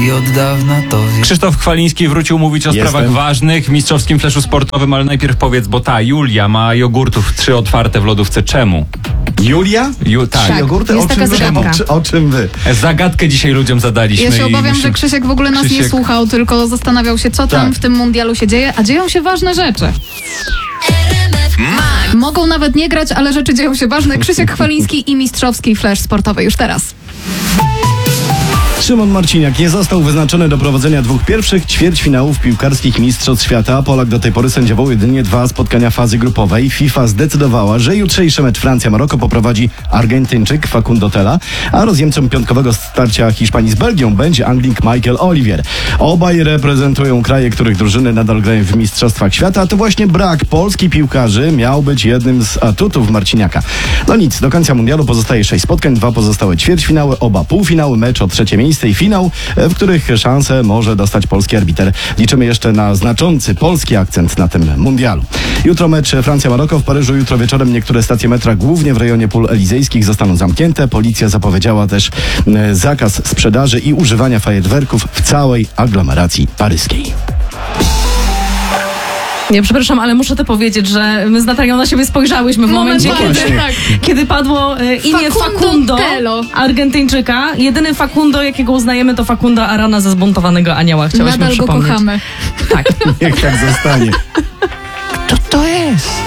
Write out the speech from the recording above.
i od dawna to wie. Krzysztof Chwaliński wrócił mówić o sprawach ważnych w mistrzowskim fleszu sportowym, ale najpierw powiedz, bo ta Julia ma jogurtów 3 otwarte w lodówce. Czemu? Julia? Tak. Jogurty? jest taka zagadka. O czym wy? Zagadkę dzisiaj ludziom zadaliśmy. Ja się obawiam, i że Krzysiek w ogóle nas nie słuchał, tylko zastanawiał się, co tam w tym mundialu się dzieje, a dzieją się ważne rzeczy. Mogą nawet nie grać, ale rzeczy dzieją się ważne. Krzysiek Chwaliński i mistrzowski flesz sportowy już teraz. Szymon Marciniak nie został wyznaczony do prowadzenia 2 pierwszych ćwierćfinałów piłkarskich Mistrzostw Świata. Polak do tej pory sędziował jedynie 2 spotkania fazy grupowej. FIFA zdecydowała, że jutrzejszy mecz Francja-Maroko poprowadzi Argentyńczyk Facundo Tella, a rozjemcą piątkowego starcia Hiszpanii z Belgią będzie Anglik Michael Olivier. Obaj reprezentują kraje, których drużyny nadal grają w Mistrzostwach Świata, a to właśnie brak polskich piłkarzy miał być jednym z atutów Marciniaka. No nic, do końca mundialu pozostaje 6 spotkań, 2 pozostałe ćwierćfinały, oba półfinały, mecz o 3. miejsce i finał, w których szansę może dostać polski arbiter. Liczymy jeszcze na znaczący polski akcent na tym mundialu. Jutro mecz Francja-Maroko w Paryżu. Jutro wieczorem niektóre stacje metra, głównie w rejonie pól elizejskich, zostaną zamknięte. Policja zapowiedziała też zakaz sprzedaży i używania fajerwerków w całej aglomeracji paryskiej. Nie, przepraszam, ale muszę to powiedzieć, że my z Natalią na siebie spojrzałyśmy w momencie, kiedy padło imię Facundo Tello. Argentyńczyka. Jedyny Facundo, jakiego uznajemy, to Facundo Arana ze Zbuntowanego Anioła. Chciałyśmy Nadal go przypomnieć. kochamy. Tak. Niech tak zostanie. Kto to jest?